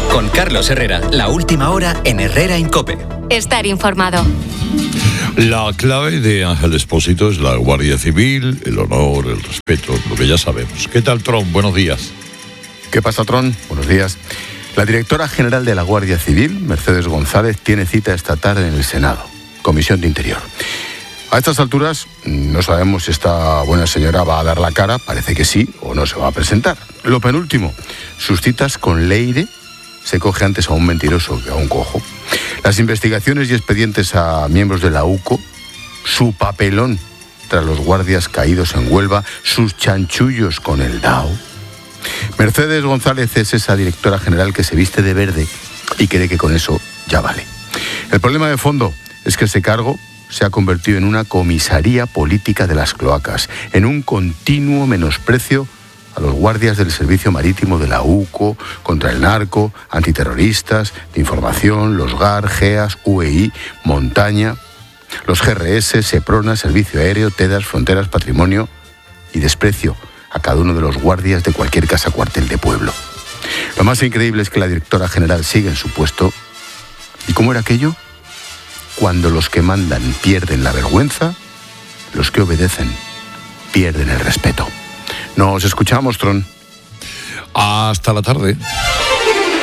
Con Carlos Herrera, la última hora en Herrera en COPE. Estar informado. La clave de Ángel Expósito es la Guardia Civil, el honor, el respeto, lo que ya sabemos. ¿Qué tal, Tron? Buenos días. ¿Qué pasa, Tron? Buenos días. La directora general de la Guardia Civil, Mercedes González, tiene cita esta tarde en el Senado, Comisión de Interior. A estas alturas no sabemos si esta buena señora va a dar la cara, parece que sí, o no se va a presentar. Lo penúltimo, sus citas con Leire se coge antes a un mentiroso que a un cojo. Las investigaciones y expedientes a miembros de la UCO, su papelón tras los guardias caídos en Huelva, sus chanchullos con el DAO. Mercedes González es esa directora general que se viste de verde y cree que con eso ya vale. El problema de fondo es que ese cargo se ha convertido en una comisaría política de las cloacas, en un continuo menosprecio a los guardias del servicio marítimo de la UCO, contra el narco, antiterroristas, de información, los GAR, GEAS, UEI, Montaña, los GRS, Seprona, Servicio Aéreo, TEDAS, Fronteras, Patrimonio, y desprecio a cada uno de los guardias de cualquier casa cuartel de pueblo. Lo más increíble es que la directora general sigue en su puesto. ¿Y cómo era aquello? Cuando los que mandan pierden la vergüenza, los que obedecen pierden el respeto. Nos escuchamos, Tron. Hasta la tarde.